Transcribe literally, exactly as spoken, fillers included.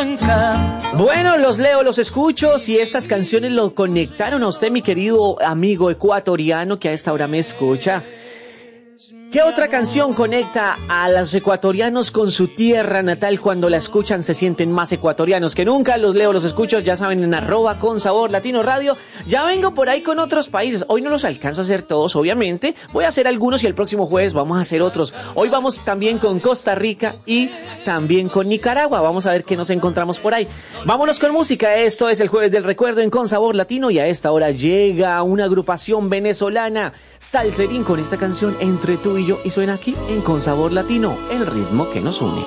encanto. Bueno, los leo, los escucho. Si estas canciones lo conectaron a usted, mi querido amigo ecuatoriano que a esta hora me escucha, ¿qué otra canción conecta a los ecuatorianos con su tierra natal? Cuando la escuchan se sienten más ecuatorianos que nunca. Los leo, los escucho, ya saben, en arroba con sabor latino radio. Ya vengo por ahí con otros países. Hoy no los alcanzo a hacer todos, obviamente. Voy a hacer algunos y el próximo jueves vamos a hacer otros. Hoy vamos también con Costa Rica y también con Nicaragua. Vamos a ver qué nos encontramos por ahí. Vámonos con música. Esto es el Jueves del Recuerdo en Con Sabor Latino y a esta hora llega una agrupación venezolana, Salserín, con esta canción Entre tú y yo, y suena aquí en Con Sabor Latino, el ritmo que nos une.